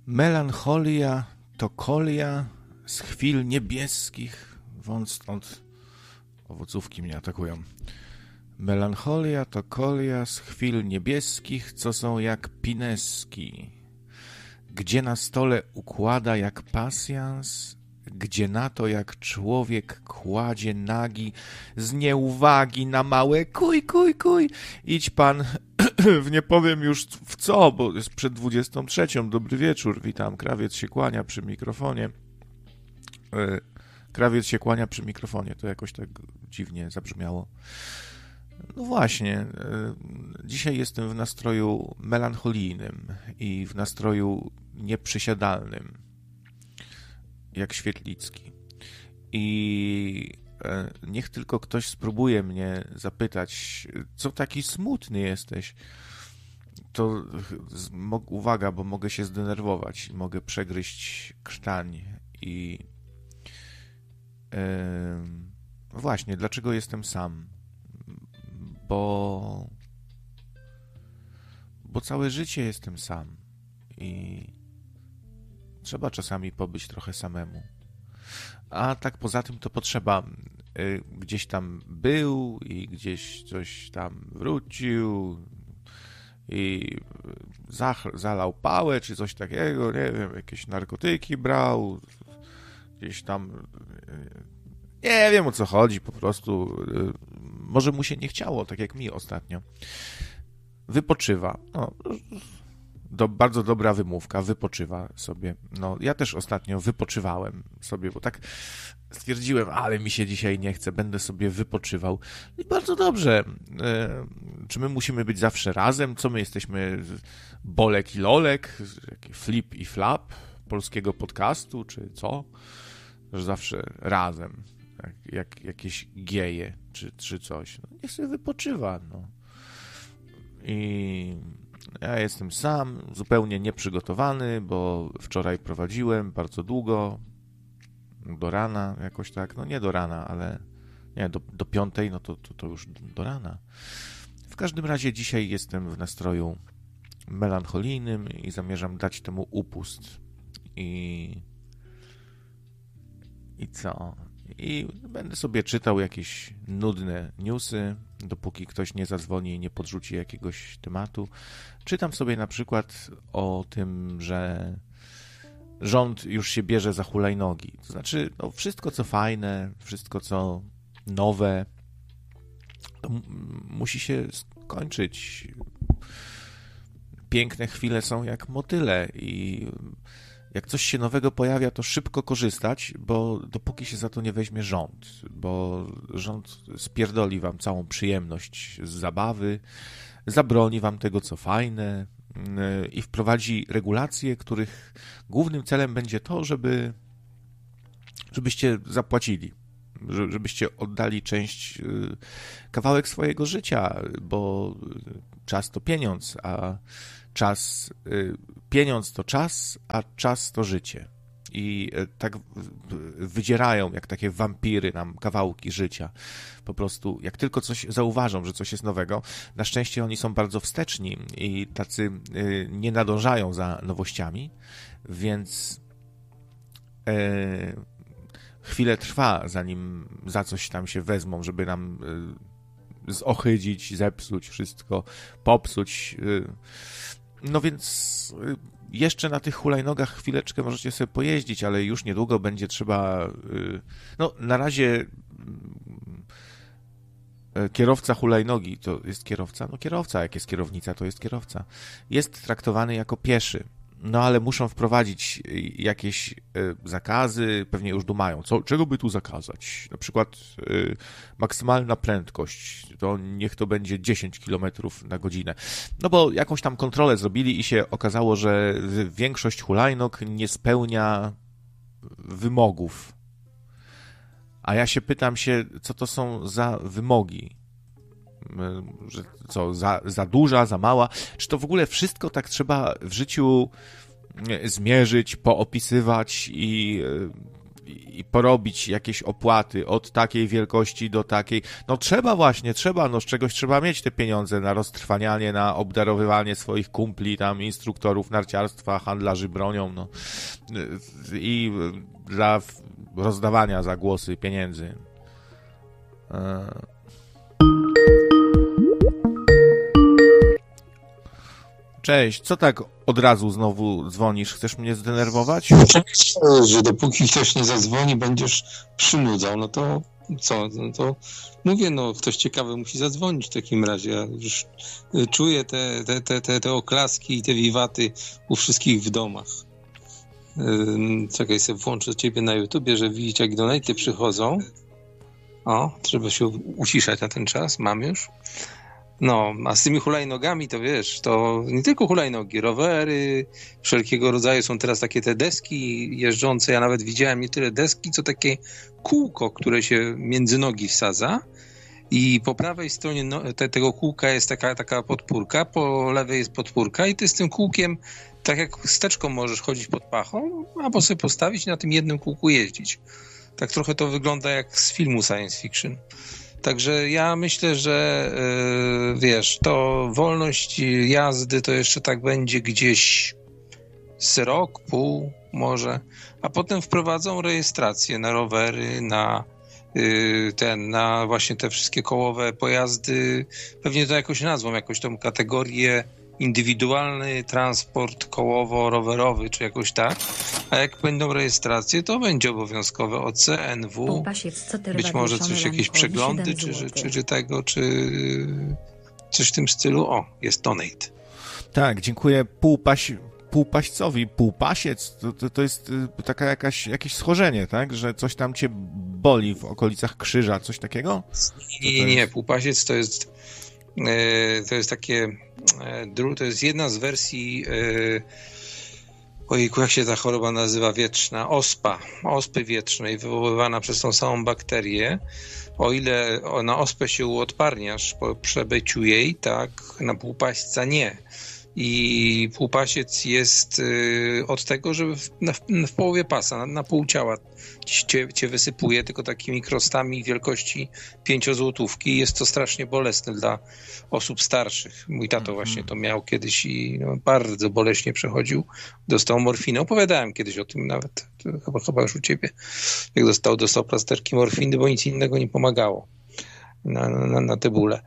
Melancholia to kolia z chwil niebieskich, wąt stąd owocówki mnie atakują. Melancholia to kolia z chwil niebieskich, co są jak pineski, gdzie na stole układa jak pasjans, gdzie na to jak człowiek kładzie nagi z nieuwagi na małe kuj. Idź pan w nie powiem już w co, bo jest przed 23. Dobry wieczór, witam. Krawiec się kłania przy mikrofonie. Krawiec się kłania przy mikrofonie, to jakoś tak dziwnie zabrzmiało. No właśnie, dzisiaj jestem w nastroju melancholijnym i w nastroju nieprzysiadalnym, jak Świetlicki. I niech tylko ktoś spróbuje mnie zapytać, co taki smutny jesteś, to uwaga, bo mogę się zdenerwować, mogę przegryźć krtań i właśnie, dlaczego jestem sam? Bo całe życie jestem sam i trzeba czasami pobyć trochę samemu. A tak poza tym to potrzeba. Gdzieś tam był i gdzieś coś tam wrócił i zalał pałę czy coś takiego, nie wiem, jakieś narkotyki brał, gdzieś tam nie wiem o co chodzi, po prostu może mu się nie chciało, tak jak mi ostatnio. Wypoczywa. No, bardzo dobra wymówka, wypoczywa sobie. No, ja też ostatnio wypoczywałem sobie, bo tak stwierdziłem, ale mi się dzisiaj nie chce, będę sobie wypoczywał. I bardzo dobrze. Czy my musimy być zawsze razem? Co my jesteśmy? Bolek i Lolek? Flip i Flap polskiego podcastu? Czy co? Że zawsze razem. Jak jakieś gieje, czy coś. No, niech sobie wypoczywa, no. I ja jestem sam, zupełnie nieprzygotowany, bo wczoraj prowadziłem bardzo długo, do rana jakoś tak, no nie do rana, ale nie, do 5, no to już do rana. W każdym razie dzisiaj jestem w nastroju melancholijnym i zamierzam dać temu upust. I co? I będę sobie czytał jakieś nudne newsy, dopóki ktoś nie zadzwoni i nie podrzuci jakiegoś tematu. Czytam sobie na przykład o tym, że rząd już się bierze za hulajnogi. To znaczy, no, wszystko co fajne, wszystko co nowe, to musi się skończyć. Piękne chwile są jak motyle i jak coś się nowego pojawia, to szybko korzystać, bo dopóki się za to nie weźmie rząd, bo rząd spierdoli wam całą przyjemność z zabawy, zabroni wam tego, co fajne i wprowadzi regulacje, których głównym celem będzie to, żebyście zapłacili, żebyście oddali kawałek swojego życia, bo czas to pieniądz, a pieniądz to czas, a czas to życie. I tak wydzierają, jak takie wampiry nam kawałki życia. Po prostu, jak tylko coś zauważą, że coś jest nowego, na szczęście oni są bardzo wsteczni i tacy nie nadążają za nowościami, więc chwilę trwa, zanim za coś tam się wezmą, żeby nam zohydzić, zepsuć wszystko, popsuć. No więc jeszcze na tych hulajnogach chwileczkę możecie sobie pojeździć, ale już niedługo będzie trzeba... No na razie kierowca hulajnogi to jest kierowca? No kierowca, jak jest kierownica, to jest kierowca. Jest traktowany jako pieszy. No ale muszą wprowadzić jakieś zakazy, pewnie już dumają, czego by tu zakazać? Na przykład maksymalna prędkość, to niech to będzie 10 km na godzinę. No bo jakąś tam kontrolę zrobili i się okazało, że większość hulajnog nie spełnia wymogów. A ja się pytam co to są za wymogi? Że co, za duża, za mała? Czy to w ogóle wszystko tak trzeba w życiu zmierzyć, poopisywać i porobić jakieś opłaty od takiej wielkości do takiej. No trzeba, no z czegoś trzeba mieć te pieniądze na roztrwanianie, na obdarowywanie swoich kumpli, tam instruktorów narciarstwa, handlarzy bronią, no i dla rozdawania za głosy pieniędzy. Cześć, co tak od razu znowu dzwonisz? Chcesz mnie zdenerwować? Oczywiście, że dopóki ktoś nie zadzwoni, będziesz przynudzał, no to co? No to mówię, no ktoś ciekawy musi zadzwonić w takim razie. Ja już czuję te oklaski i te wiwaty u wszystkich w domach. Czekaj, sobie włączę ciebie na YouTubie, żeby widzieć, jak donaty przychodzą. O, trzeba się uciszać na ten czas, mam już. No, a z tymi hulajnogami to wiesz, to nie tylko hulajnogi, rowery, wszelkiego rodzaju są teraz takie te deski jeżdżące, ja nawet widziałem nie tyle deski, co takie kółko, które się między nogi wsadza i po prawej stronie tego kółka jest taka podpórka, po lewej jest podpórka i ty z tym kółkiem, tak jak wsteczką możesz chodzić pod pachą, albo sobie postawić i na tym jednym kółku jeździć. Tak trochę to wygląda jak z filmu science fiction. Także ja myślę, że wiesz, to wolność jazdy to jeszcze tak będzie gdzieś z rok, pół może, a potem wprowadzą rejestrację na rowery, na właśnie te wszystkie kołowe pojazdy, pewnie to jakoś nazwą, jakąś tą kategorię indywidualny transport kołowo-rowerowy, czy jakoś tak. A jak będą rejestracje, to będzie obowiązkowe OC, NW, być może coś, jakieś przeglądy, czy tego, czy coś w tym stylu. O, jest donate. Tak, dziękuję półpaścowi. Półpasiec to jest taka jakieś schorzenie, tak? Że coś tam cię boli w okolicach krzyża, coś takiego? Nie. Półpasiec to jest takie, to jest jedna z wersji, ojejku, jak się ta choroba nazywa, wietrzna, ospy wietrznej, wywoływana przez tą samą bakterię. O ile na ospę się uodparniasz po przebyciu jej, tak, na półpaśca nie. I półpasiec jest od tego, że w połowie pasa, na pół ciała cię wysypuje, tylko takimi krostami wielkości 5-złotówki. Jest to strasznie bolesne dla osób starszych. Mój tato właśnie to miał kiedyś i bardzo boleśnie przechodził. Dostał morfinę. Opowiadałem kiedyś o tym nawet, chyba już u ciebie. Jak dostał plasterki morfiny, bo nic innego nie pomagało na te bóle.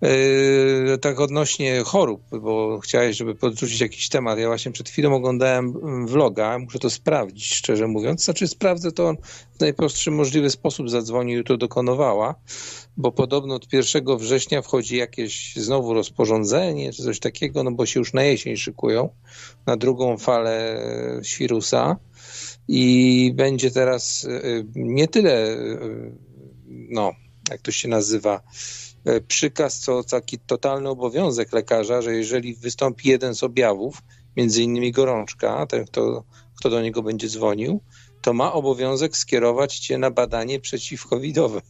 Tak odnośnie chorób, bo chciałeś, żeby podrzucić jakiś temat. Ja właśnie przed chwilą oglądałem vloga, muszę to sprawdzić, szczerze mówiąc. Znaczy sprawdzę to w najprostszy możliwy sposób, zadzwonił jutro do Konowała, bo podobno od 1 września wchodzi jakieś znowu rozporządzenie, czy coś takiego, no bo się już na jesień szykują, na drugą falę świrusa i będzie teraz nie tyle, jak to się nazywa, przykaz, co taki totalny obowiązek lekarza, że jeżeli wystąpi jeden z objawów, między innymi gorączka, ten, kto do niego będzie dzwonił, to ma obowiązek skierować cię na badanie przeciwcovidowe.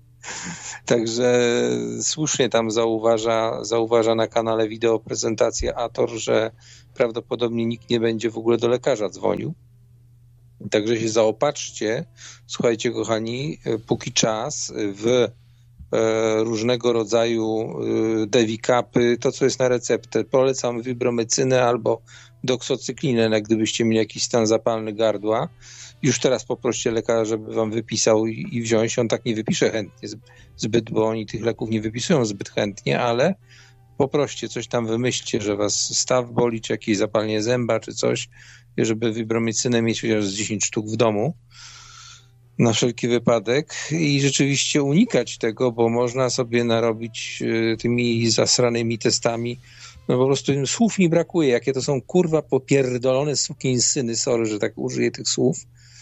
Także słusznie tam zauważa na kanale wideo prezentację Ator, że prawdopodobnie nikt nie będzie w ogóle do lekarza dzwonił. Także się zaopatrzcie, słuchajcie kochani, póki czas w różnego rodzaju dewikapy, to co jest na receptę. Polecam wibromycynę albo doksocyklinę, jak gdybyście mieli jakiś stan zapalny gardła. Już teraz poproście lekarza, żeby wam wypisał i wziąć. On tak nie wypisze chętnie zbyt, bo oni tych leków nie wypisują zbyt chętnie, ale poproście, coś tam wymyślcie, że was staw boli, czy jakieś zapalenie zęba, czy coś, żeby wibromycynę mieć chociaż z 10 sztuk w domu na wszelki wypadek i rzeczywiście unikać tego, bo można sobie narobić tymi zasranymi testami, no po prostu słów mi brakuje, jakie to są kurwa popierdolone sukinsyny, sorry, że tak użyję tych słów,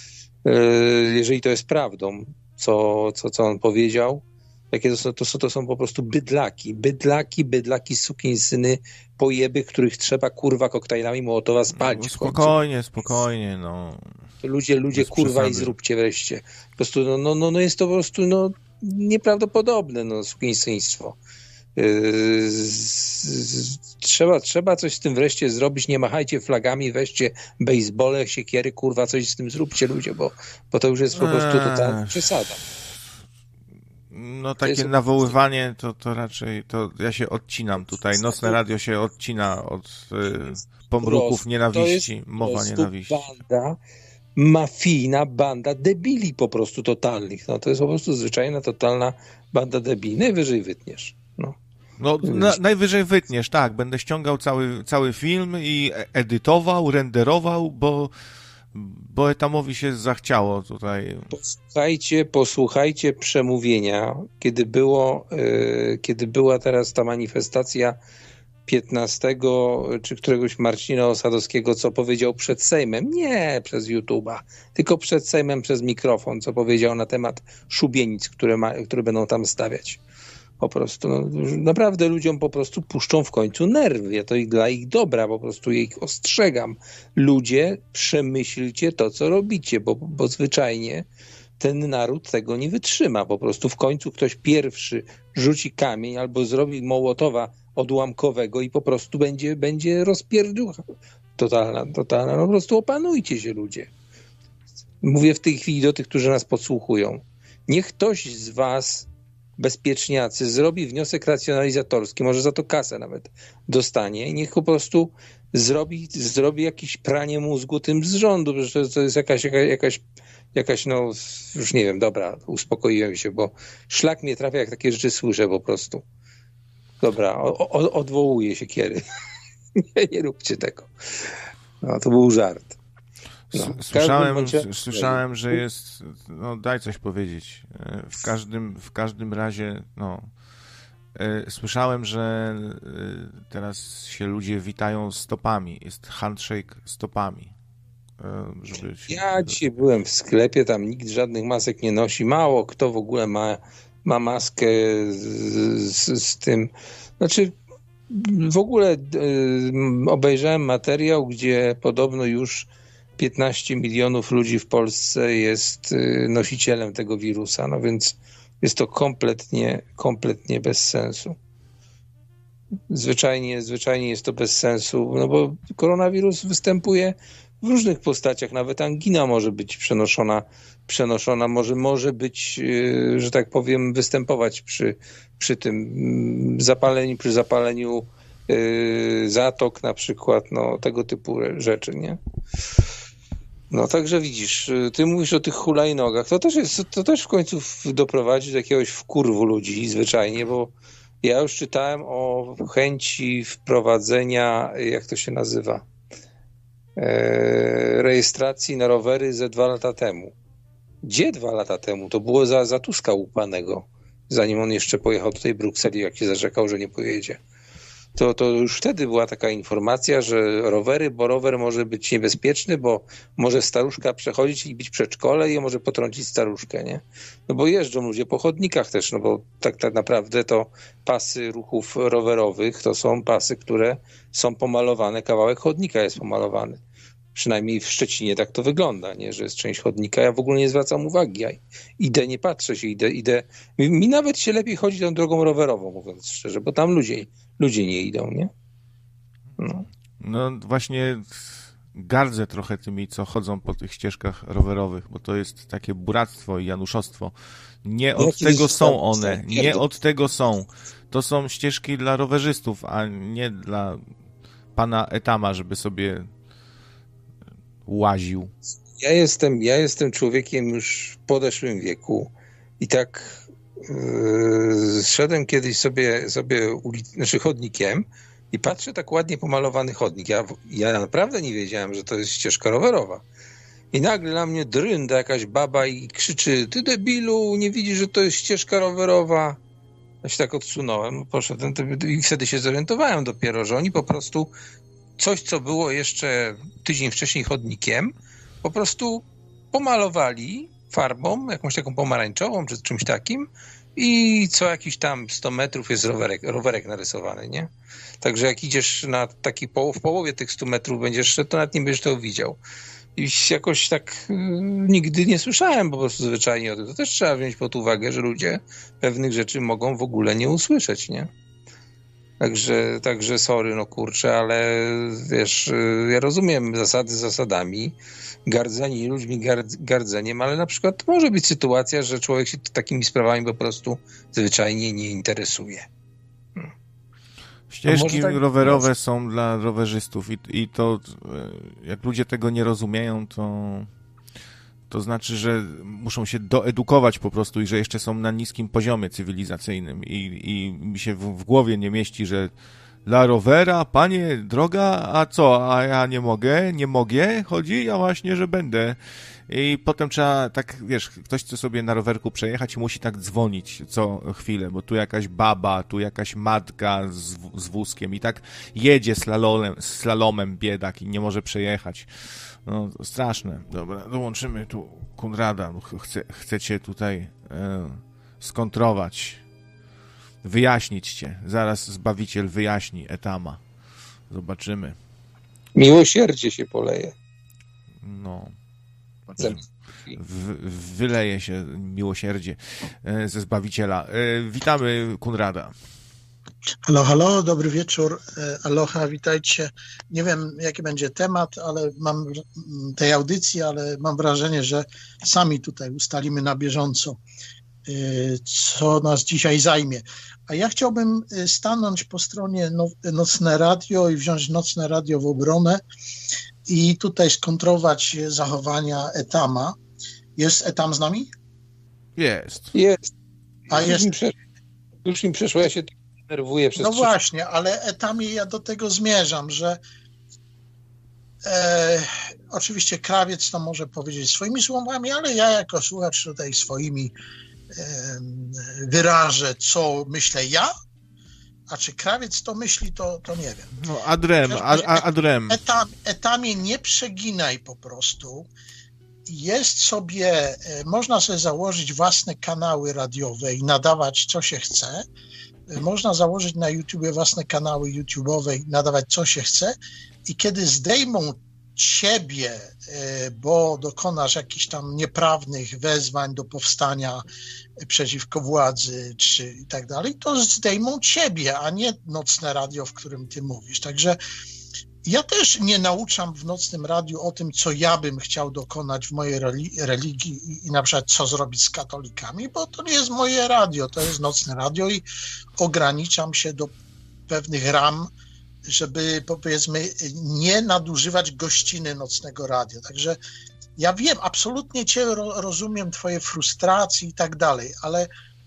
jeżeli to jest prawdą, co on powiedział, jakie to są po prostu bydlaki, sukinsyny, pojeby, których trzeba kurwa koktajlami Mołotowa spalić. Spokojnie, no. Ludzie kurwa i zróbcie wreszcie. Po prostu, jest to po prostu, nieprawdopodobne, sukinsyństwo. Trzeba coś z tym wreszcie zrobić, nie machajcie flagami, weźcie bejsbole, siekiery, kurwa, coś z tym zróbcie, ludzie, bo to już jest po prostu totalna przesada. No takie nawoływanie to raczej, to ja się odcinam tutaj, Nocne Radio się odcina od pomruków nienawiści, mowa nienawiści. Banda, mafijna banda debili po prostu totalnych, no to jest po prostu zwyczajna, totalna banda debili, najwyżej wytniesz, no. No, najwyżej wytniesz, tak. Będę ściągał cały film i edytował, renderował, bo Etamowi się zachciało tutaj. Posłuchajcie przemówienia, kiedy była teraz ta manifestacja 15 czy któregoś Marcina Osadowskiego, co powiedział przed Sejmem, nie przez YouTube'a, tylko przed Sejmem przez mikrofon, co powiedział na temat szubienic, które będą tam stawiać. Po prostu, no, naprawdę ludziom po prostu puszczą w końcu nerwy. Ja to i dla ich dobra, po prostu ich ostrzegam. Ludzie, przemyślcie to, co robicie, bo zwyczajnie ten naród tego nie wytrzyma. Po prostu w końcu ktoś pierwszy rzuci kamień albo zrobi mołotowa odłamkowego i po prostu będzie rozpierducha totalna. No po prostu opanujcie się, ludzie. Mówię w tej chwili do tych, którzy nas podsłuchują. Niech ktoś z was, bezpieczniacy, zrobi wniosek racjonalizatorski, może za to kasę nawet dostanie i niech po prostu zrobi jakieś pranie mózgu tym z rządu, że to jest jakaś, no już nie wiem, dobra, uspokoiłem się, bo szlak mnie trafia, jak takie rzeczy słyszę po prostu. Dobra, odwołuję się, Kiery. Nie róbcie tego. No, to był żart. No, słyszałem, że jest, no daj coś powiedzieć, w każdym razie, no, słyszałem, że teraz się ludzie witają stopami, jest handshake stopami. Ja dzisiaj byłem w sklepie, tam nikt żadnych masek nie nosi, mało kto w ogóle ma maskę z tym, znaczy w ogóle obejrzałem materiał, gdzie podobno już 15 milionów ludzi w Polsce jest nosicielem tego wirusa, no więc jest to kompletnie bez sensu. Zwyczajnie jest to bez sensu, no bo koronawirus występuje w różnych postaciach, nawet angina może być przenoszona może być, że tak powiem, występować przy tym zapaleniu zatok na przykład, no tego typu rzeczy, nie? No także widzisz, ty mówisz o tych hulajnogach, to też w końcu doprowadzi do jakiegoś wkurwu ludzi zwyczajnie, bo ja już czytałem o chęci wprowadzenia, jak to się nazywa, rejestracji na rowery ze 2 lata temu. Gdzie 2 lata temu? To było za Tuska łupanego, zanim on jeszcze pojechał do tej Brukseli, jak się zarzekał, że nie pojedzie. To już wtedy była taka informacja, że bo rower może być niebezpieczny, bo może staruszka przechodzić i być w przedszkole i może potrącić staruszkę, nie? No bo jeżdżą ludzie po chodnikach też, no bo tak naprawdę to pasy ruchów rowerowych to są pasy, które są pomalowane, kawałek chodnika jest pomalowany. Przynajmniej w Szczecinie tak to wygląda, nie, że jest część chodnika. Ja w ogóle nie zwracam uwagi. Ja idę, nie patrzę się, idę. Mi nawet się lepiej chodzi tą drogą rowerową, mówiąc szczerze, bo tam ludzie nie idą, nie? No właśnie gardzę trochę tymi, co chodzą po tych ścieżkach rowerowych, bo to jest takie buractwo i januszostwo. Nie od tego są one. Nie od tego są. To są ścieżki dla rowerzystów, a nie dla pana Etama, żeby sobie łaził. Ja jestem człowiekiem już w podeszłym wieku i tak szedłem kiedyś sobie chodnikiem i patrzę, tak ładnie pomalowany chodnik. Ja naprawdę nie wiedziałem, że to jest ścieżka rowerowa. I nagle na mnie drynda jakaś baba i krzyczy: ty debilu, nie widzisz, że to jest ścieżka rowerowa? Ja się tak odsunąłem, poszedłem i wtedy się zorientowałem dopiero, że oni po prostu coś, co było jeszcze tydzień wcześniej chodnikiem, po prostu pomalowali farbą, jakąś taką pomarańczową czy czymś takim i co jakiś tam 100 metrów jest rowerek narysowany, nie? Także jak idziesz na taki w połowie tych 100 metrów będziesz szedł, to nawet nie będziesz tego widział. I jakoś tak nigdy nie słyszałem po prostu zwyczajnie o tym. To też trzeba wziąć pod uwagę, że ludzie pewnych rzeczy mogą w ogóle nie usłyszeć, nie? Także sorry, no kurczę, ale wiesz, ja rozumiem zasady zasadami, gardzenie ludźmi gardzeniem, ale na przykład może być sytuacja, że człowiek się takimi sprawami po prostu zwyczajnie nie interesuje. Ścieżki rowerowe są dla rowerzystów i to jak ludzie tego nie rozumieją, to znaczy, że muszą się doedukować po prostu i że jeszcze są na niskim poziomie cywilizacyjnym i mi się w głowie nie mieści, że dla rowera, panie, droga, a co, a ja nie mogę, chodzi, ja właśnie, że będę. I potem trzeba, tak, wiesz, ktoś chce sobie na rowerku przejechać i musi tak dzwonić co chwilę, bo tu jakaś baba, tu jakaś matka z wózkiem i tak jedzie slalomem biedak i nie może przejechać. No, straszne. Dobra, dołączymy tu Konrada. Chcecie tutaj skontrować, wyjaśnić cię. Zaraz Zbawiciel wyjaśni Etama. Zobaczymy. Miłosierdzie się poleje. No. Wyleje się miłosierdzie ze Zbawiciela. Witamy Konrada. Halo, halo, dobry wieczór. Aloha, witajcie. Nie wiem, jaki będzie temat, ale tej audycji, ale mam wrażenie, że sami tutaj ustalimy na bieżąco, co nas dzisiaj zajmie. A ja chciałbym stanąć po stronie Nocne Radio i wziąć Nocne Radio w obronę i tutaj skontrować zachowania Etama. Jest Etam z nami? Jest. A jest. Już mi przeszło, ja się nerwuję przez No właśnie, ale Etamie ja do tego zmierzam, że oczywiście krawiec to może powiedzieć swoimi słowami, ale ja jako słuchacz tutaj swoimi wyrażę, co myślę ja, a czy krawiec to myśli, to nie wiem. No, adrem. Etamie nie przeginaj po prostu. Jest sobie, można sobie założyć własne kanały radiowe i nadawać co się chce. Można założyć na YouTubie własne kanały YouTube'owe i nadawać co się chce i kiedy zdejmą ciebie, bo dokonasz jakichś tam nieprawnych wezwań do powstania przeciwko władzy czy i tak dalej, to zdejmą ciebie, a nie Nocne Radio, w którym ty mówisz. Także ja też nie nauczam w Nocnym Radiu o tym, co ja bym chciał dokonać w mojej religii i na przykład co zrobić z katolikami, bo to nie jest moje radio, to jest Nocne Radio i ograniczam się do pewnych ram, żeby powiedzmy nie nadużywać gościny Nocnego Radia. Także ja wiem, absolutnie cię rozumiem, twoje frustracje i tak dalej, ale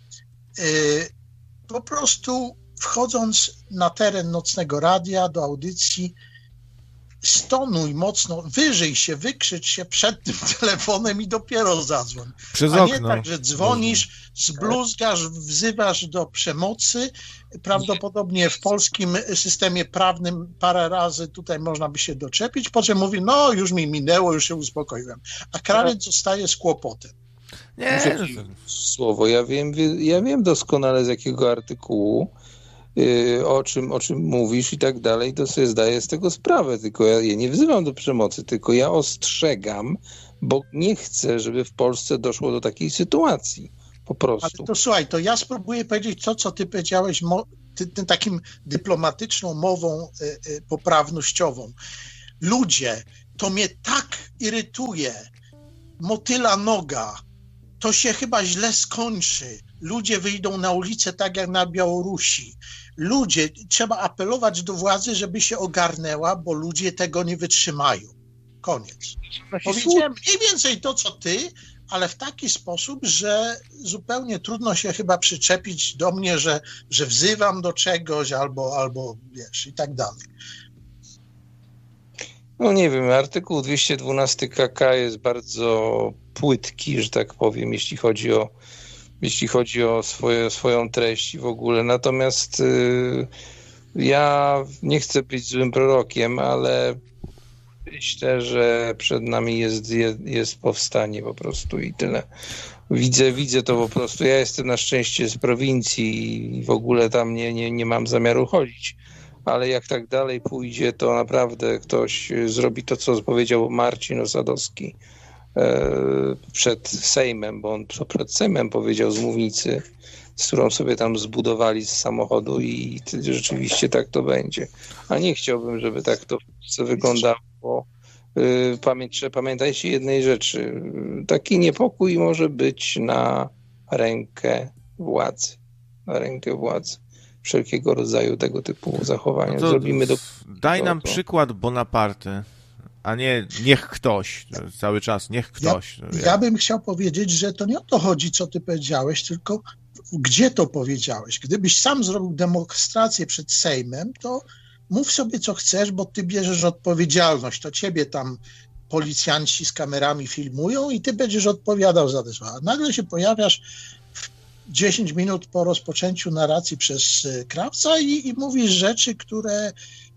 po prostu wchodząc na teren Nocnego Radia do audycji, stonuj mocno, wyżyj się, wykrzycz się przed tym telefonem i dopiero zadzwoń. Przez a okno. Nie tak, że dzwonisz, zbluzgasz, wzywasz do przemocy. Prawdopodobnie w polskim systemie prawnym parę razy tutaj można by się doczepić, po czym mówi, no już mi minęło, już się uspokoiłem. A krawiec zostaje z kłopotem. Nie. Słowo, ja wiem doskonale z jakiego artykułu, o czym mówisz i tak dalej, to sobie zdaję z tego sprawę, tylko ja nie wzywam do przemocy, tylko ja ostrzegam, bo nie chcę, żeby w Polsce doszło do takiej sytuacji, po prostu. Ale to słuchaj, to ja spróbuję powiedzieć to, co ty powiedziałeś tym takim dyplomatyczną mową poprawnościową. Ludzie, to mnie tak irytuje, motyla noga, to się chyba źle skończy. Ludzie wyjdą na ulicę tak jak na Białorusi. Ludzie, trzeba apelować do władzy, żeby się ogarnęła, bo ludzie tego nie wytrzymają. Koniec. Powiedziałem mniej więcej to, co ty, ale w taki sposób, że zupełnie trudno się chyba przyczepić do mnie, że wzywam do czegoś albo wiesz, i tak dalej. No nie wiem, artykuł 212 KK jest bardzo płytki, że tak powiem, jeśli chodzi o swoją treść i w ogóle. Natomiast ja nie chcę być złym prorokiem, ale myślę, że przed nami jest powstanie po prostu i tyle. Widzę to po prostu. Ja jestem na szczęście z prowincji i w ogóle tam nie mam zamiaru chodzić. Ale jak tak dalej pójdzie, to naprawdę ktoś zrobi to, co powiedział Marcin Osadowski przed Sejmem, bo on przed Sejmem powiedział z mównicy, z którą sobie tam zbudowali z samochodu i rzeczywiście tak to będzie. A nie chciałbym, żeby tak to wyglądało. Pamiętajcie jednej rzeczy. Taki niepokój może być na rękę władzy. Na rękę władzy. Wszelkiego rodzaju tego typu zachowania. Zrobimy daj nam przykład Bonaparte, a nie niech ktoś. Cały czas niech ktoś. Ja bym chciał powiedzieć, że to nie o to chodzi, co ty powiedziałeś, tylko gdzie to powiedziałeś. Gdybyś sam zrobił demonstrację przed Sejmem, to mów sobie, co chcesz, bo ty bierzesz odpowiedzialność. To ciebie tam policjanci z kamerami filmują i ty będziesz odpowiadał za te słowa. Nagle się pojawiasz 10 minut po rozpoczęciu narracji przez Krawca i mówisz rzeczy, które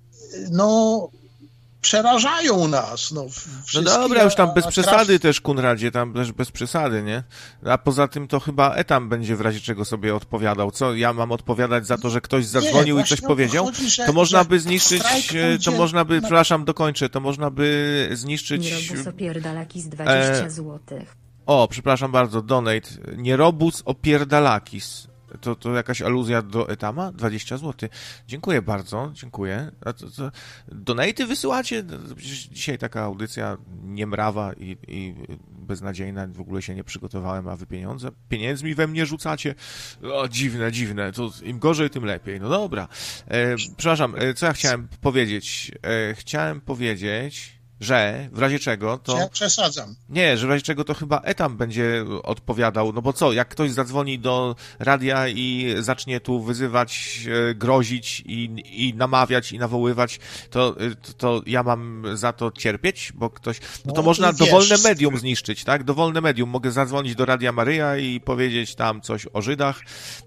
przerażają nas. No dobra, już tam bez przesady też, Kunradzie, tam też bez przesady, nie? A poza tym to chyba Etam będzie w razie czego sobie odpowiadał. Co, ja mam odpowiadać za to, że ktoś zadzwonił i coś powiedział? Chodzi, to można by zniszczyć, to można by, przepraszam, dokończę, to można by zniszczyć... Nierobus opierdalakis 20 złotych. O, przepraszam bardzo, donate. Nierobus opierdalakis. To jakaś aluzja do Etama? 20 zł. Dziękuję bardzo, dziękuję. A to donaty wysyłacie? Dzisiaj taka audycja niemrawa i beznadziejna, w ogóle się nie przygotowałem, a wy pieniędzmi we mnie rzucacie? O, dziwne. To im gorzej, tym lepiej. No dobra. Przepraszam, co ja chciałem powiedzieć? Chciałem powiedzieć, że w razie czego to... Ja przesadzam. Nie, że w razie czego to chyba Etam będzie odpowiadał, no bo co, jak ktoś zadzwoni do radia i zacznie tu wyzywać, grozić i namawiać i nawoływać, to ja mam za to cierpieć, bo ktoś... No to można dowolne medium zniszczyć, tak? Dowolne medium. Mogę zadzwonić do Radia Maryja i powiedzieć tam coś o Żydach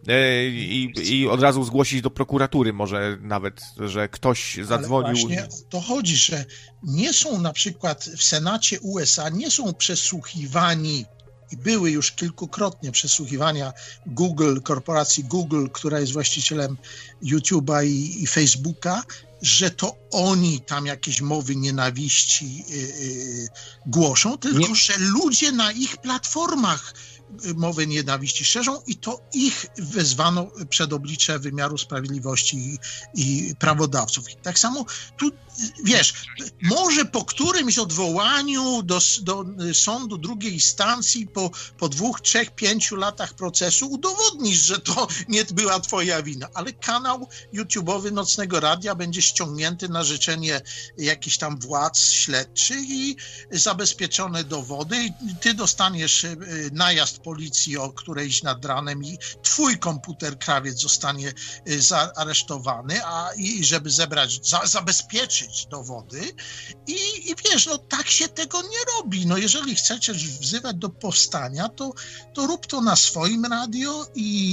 i od razu zgłosić do prokuratury może nawet, że ktoś zadzwonił... Ale właśnie o to chodzi, że nie są na przykład w Senacie USA, nie są przesłuchiwani i były już kilkukrotnie przesłuchiwania Google, korporacji Google, która jest właścicielem YouTube'a i Facebooka, że to oni tam jakieś mowy nienawiści głoszą, tylko że ludzie na ich platformach mowę nienawiści szerzą i to ich wezwano przed oblicze wymiaru sprawiedliwości i prawodawców. I tak samo tu, wiesz, może po którymś odwołaniu do sądu drugiej instancji po 2, 3, 5 latach procesu udowodnisz, że to nie była twoja wina, ale kanał YouTube'owy Nocnego Radia będzie ściągnięty na życzenie jakichś tam władz śledczych i zabezpieczone dowody. Ty dostaniesz najazd policji o którejś nad ranem i twój komputer krawiec zostanie zaaresztowany, i żeby zabezpieczyć dowody i wiesz, no tak się tego nie robi. No jeżeli chcecie wzywać do powstania, to rób to na swoim radio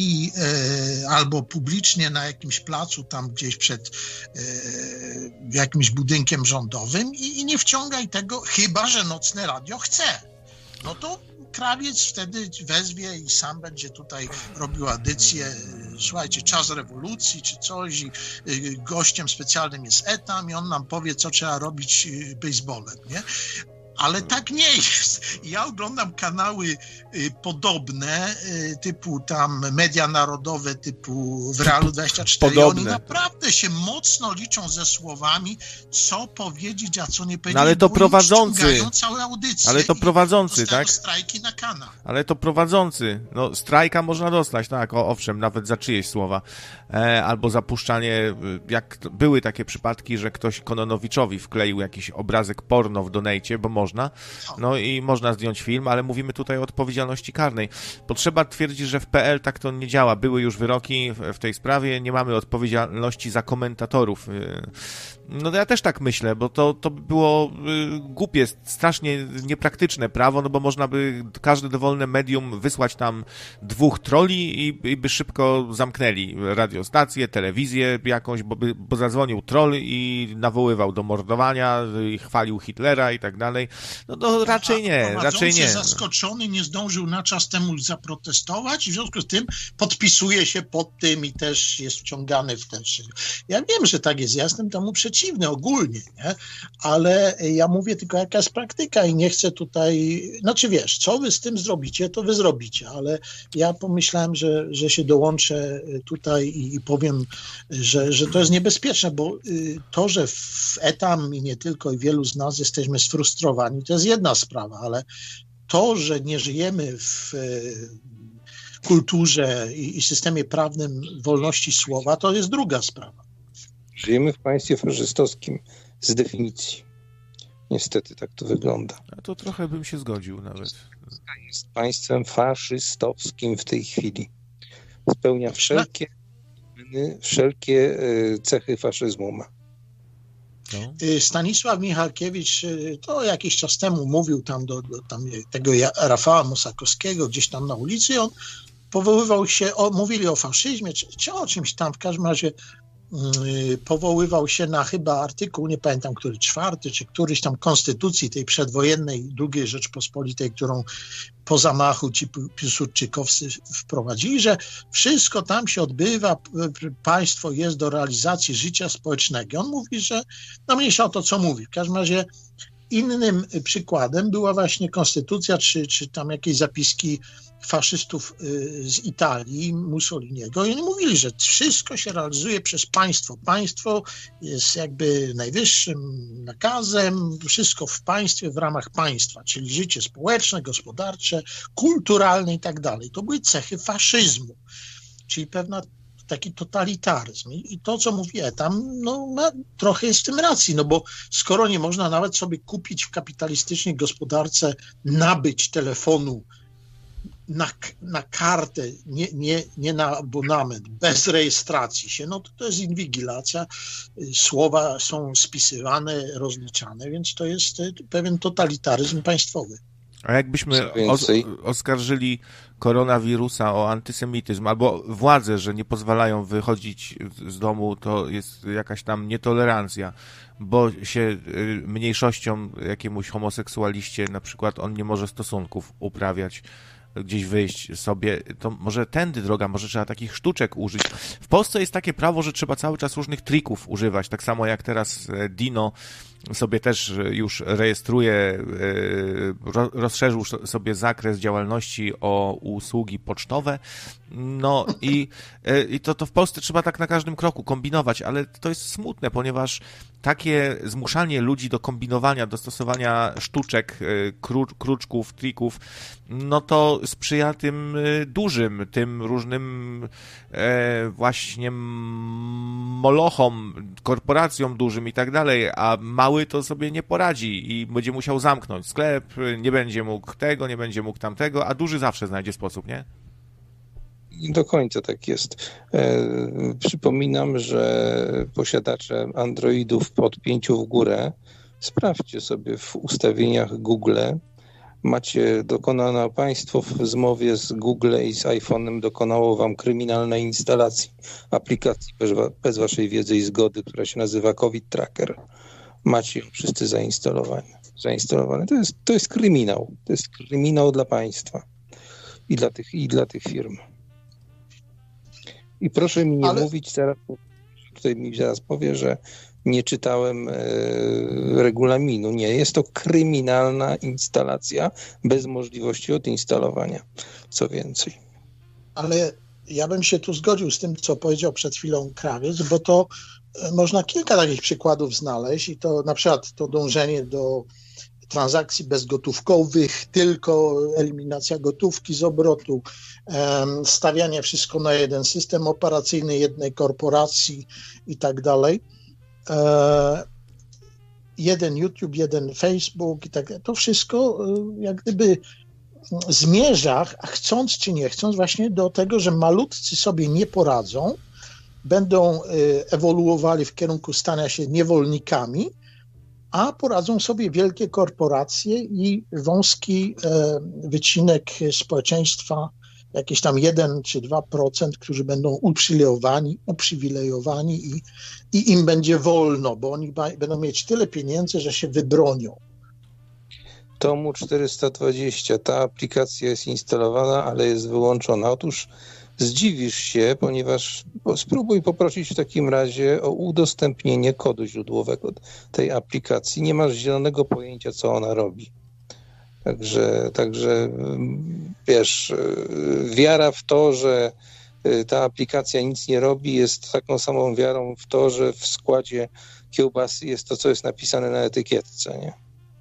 albo publicznie na jakimś placu tam gdzieś przed jakimś budynkiem rządowym i nie wciągaj tego, chyba że Nocne Radio chce. No to krawiec wtedy wezwie i sam będzie tutaj robił audycję, słuchajcie, czas rewolucji czy coś i gościem specjalnym jest Etam i on nam powie, co trzeba robić baseballem, nie? Ale tak nie jest. Ja oglądam kanały podobne, typu tam Media Narodowe, typu w Realu 24. Podobne. Oni naprawdę się mocno liczą ze słowami, co powiedzieć, a co nie powiedzieć. No ale to prowadzący. Całe audycje. Ale to prowadzący, tak? Strajki na kanał. Ale to prowadzący. No strajka można dostać, tak, owszem, nawet za czyjeś słowa. Albo zapuszczanie, jak były takie przypadki, że ktoś Kononowiczowi wkleił jakiś obrazek porno w donejcie, bo można. No i można zdjąć film, ale mówimy tutaj o odpowiedzialności karnej. Potrzeba twierdzić, że w PL tak to nie działa. Były już wyroki w tej sprawie, nie mamy odpowiedzialności za komentatorów. No to ja też tak myślę, bo to by było głupie, strasznie niepraktyczne prawo, no bo można by każde dowolne medium wysłać tam 2 troli i by szybko zamknęli radiostację, telewizję jakąś, bo zadzwonił troll i nawoływał do mordowania i chwalił Hitlera i tak dalej. No to raczej nie, raczej nie. Zaskoczony nie zdążył na czas temu zaprotestować i w związku z tym podpisuje się pod tym i też jest wciągany w ten. Ja wiem, że tak jest, ja jestem temu przeciwny. przeciwny ogólnie, nie? Ale ja mówię tylko jaka jest praktyka i nie chcę tutaj, znaczy wiesz, co wy z tym zrobicie, to wy zrobicie, ale ja pomyślałem, że się dołączę tutaj i powiem, że to jest niebezpieczne, bo to, że w etam i nie tylko i wielu z nas jesteśmy sfrustrowani, to jest jedna sprawa, ale to, że nie żyjemy w kulturze i systemie prawnym wolności słowa, to jest druga sprawa. Żyjemy w państwie faszystowskim z definicji. Niestety tak to wygląda. A to trochę bym się zgodził nawet. Jest państwem faszystowskim w tej chwili. Spełnia wszelkie cechy faszyzmu ma. No. Stanisław Michalkiewicz to jakiś czas temu mówił tam do tego Rafała Mosakowskiego gdzieś tam na ulicy i on powoływał się, mówili o faszyzmie czy o czymś tam, w każdym razie powoływał się na chyba artykuł, nie pamiętam który, 4. czy któryś tam konstytucji tej przedwojennej II Rzeczpospolitej, którą po zamachu ci piłsudczykowcy wprowadzili, że wszystko tam się odbywa, państwo jest do realizacji życia społecznego. On mówi, że no mniejsza o to, co mówi. W każdym razie innym przykładem była właśnie konstytucja, czy tam jakieś zapiski faszystów z Italii, Mussoliniego i oni mówili, że wszystko się realizuje przez państwo. Państwo jest jakby najwyższym nakazem, wszystko w państwie, w ramach państwa, czyli życie społeczne, gospodarcze, kulturalne i tak dalej. To były cechy faszyzmu, czyli pewna taki totalitaryzm. I to, co mówię tam, no trochę jest w tym racji, no bo skoro nie można nawet sobie kupić w kapitalistycznej gospodarce, nabyć telefonu na kartę, nie na abonament, bez rejestracji się, no to jest inwigilacja, słowa są spisywane, rozliczane, więc to jest pewien totalitaryzm państwowy. A jakbyśmy oskarżyli koronawirusa o antysemityzm, albo władze, że nie pozwalają wychodzić z domu, to jest jakaś tam nietolerancja, bo się mniejszościom, jakiemuś homoseksualiście, na przykład on nie może stosunków uprawiać, gdzieś wyjść sobie, to może tędy droga, może trzeba takich sztuczek użyć. W Polsce jest takie prawo, że trzeba cały czas różnych trików używać, tak samo jak teraz Dino sobie też już rejestruje, rozszerzył sobie zakres działalności o usługi pocztowe, no i to w Polsce trzeba tak na każdym kroku kombinować, ale to jest smutne, ponieważ takie zmuszanie ludzi do kombinowania, do stosowania sztuczek, kruczków, trików, no to sprzyja tym dużym, tym różnym właśnie molochom, korporacjom dużym i tak dalej, a mały to sobie nie poradzi i będzie musiał zamknąć sklep, nie będzie mógł tego, nie będzie mógł tamtego, a duży zawsze znajdzie sposób, nie? Do końca tak jest. Przypominam, że posiadacze Androidów pod 5 w górę, sprawdźcie sobie w ustawieniach Google, państwo w zmowie z Google i z iPhone'em dokonało wam kryminalnej instalacji aplikacji bez waszej wiedzy i zgody, która się nazywa COVID Tracker. Macie ją wszyscy zainstalowane. To jest kryminał. To jest kryminał dla państwa i dla tych firm. I proszę mi nie mówić teraz, tutaj mi zaraz powie, że nie czytałem regulaminu. Nie, jest to kryminalna instalacja bez możliwości odinstalowania. Co więcej. Ale ja bym się tu zgodził z tym, co powiedział przed chwilą Krawiec, bo to można kilka takich przykładów znaleźć i to na przykład to dążenie do transakcji bezgotówkowych, tylko eliminacja gotówki z obrotu, stawianie wszystko na jeden system operacyjny, jednej korporacji i tak dalej. Jeden YouTube, jeden Facebook i tak dalej. To wszystko jak gdyby zmierza, a chcąc czy nie chcąc, właśnie do tego, że malutcy sobie nie poradzą, będą ewoluowali w kierunku stania się niewolnikami, a poradzą sobie wielkie korporacje i wąski wycinek społeczeństwa, jakieś tam 1 czy 2%, którzy będą uprzywilejowani i im będzie wolno, bo oni będą mieć tyle pieniędzy, że się wybronią. Tomu 420, ta aplikacja jest instalowana, ale jest wyłączona. Otóż Zdziwisz się, ponieważ spróbuj poprosić w takim razie o udostępnienie kodu źródłowego tej aplikacji. Nie masz zielonego pojęcia, co ona robi. Także wiesz, wiara w to, że ta aplikacja nic nie robi, jest taką samą wiarą w to, że w składzie kiełbasy jest to, co jest napisane na etykietce, nie?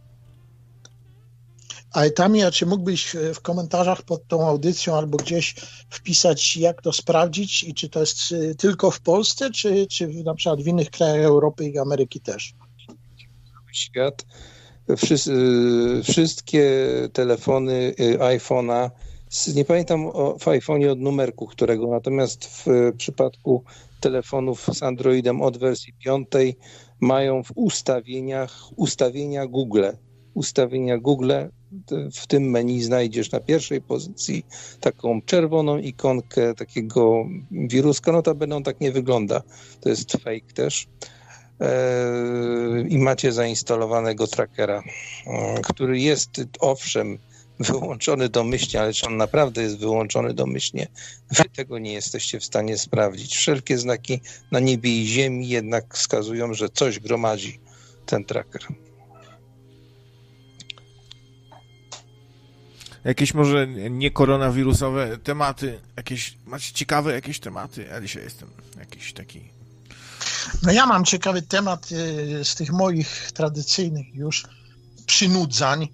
Ale Tamia, czy mógłbyś w komentarzach pod tą audycją albo gdzieś wpisać, jak to sprawdzić i czy to jest tylko w Polsce, czy na przykład w innych krajach Europy i Ameryki też? Świat, wszystkie telefony iPhone'a, nie pamiętam w iPhone'ie od numerku, którego, natomiast w przypadku telefonów z Androidem od wersji 5 mają w ustawienia Google. W tym menu znajdziesz na pierwszej pozycji taką czerwoną ikonkę takiego wiruska. Notabene on tak nie wygląda. To jest fake też. I macie zainstalowanego trackera, który jest owszem wyłączony domyślnie, ale czy on naprawdę jest wyłączony domyślnie? Wy tego nie jesteście w stanie sprawdzić. Wszelkie znaki na niebie i ziemi jednak wskazują, że coś gromadzi ten tracker. Jakieś może nie koronawirusowe tematy, macie ciekawe jakieś tematy? Ja dzisiaj jestem jakiś taki... No ja mam ciekawy temat z tych moich tradycyjnych już przynudzań.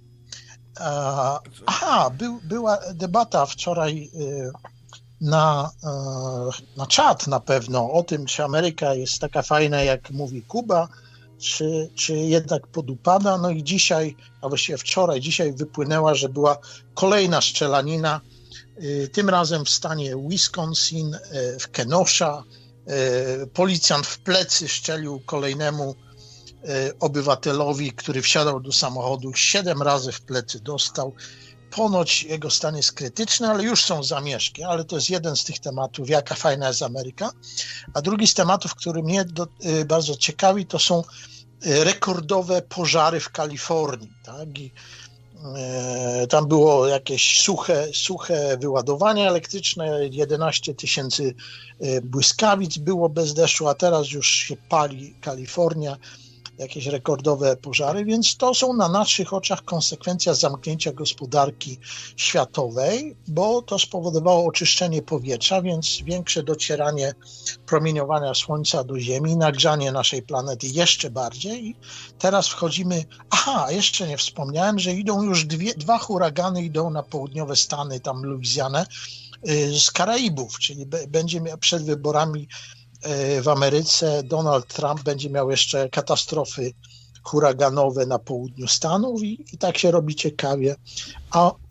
Była debata wczoraj na czat na pewno o tym, czy Ameryka jest taka fajna, jak mówi Kuba, czy jednak podupada. No i dzisiaj, a właściwie wczoraj, dzisiaj wypłynęła, że była kolejna strzelanina, tym razem w stanie Wisconsin, w Kenosha. Policjant w plecy strzelił kolejnemu obywatelowi, który wsiadał do samochodu. 7 razy w plecy dostał. Ponoć jego stan jest krytyczny, ale już są zamieszki, ale to jest jeden z tych tematów, jaka fajna jest Ameryka. A drugi z tematów, który mnie bardzo ciekawi, to są rekordowe pożary w Kalifornii. Tak? I tam było jakieś suche wyładowanie elektryczne, 11 000 błyskawic było bez deszczu, a teraz już się pali Kalifornia, jakieś rekordowe pożary, więc to są na naszych oczach konsekwencja zamknięcia gospodarki światowej, bo to spowodowało oczyszczenie powietrza, więc większe docieranie promieniowania słońca do Ziemi, nagrzanie naszej planety jeszcze bardziej. I teraz wchodzimy, jeszcze nie wspomniałem, że idą już dwa huragany idą na południowe Stany, tam Luizjanę, z Karaibów, czyli będzie przed wyborami w Ameryce Donald Trump będzie miał jeszcze katastrofy huraganowe na południu Stanów i tak się robi ciekawie. A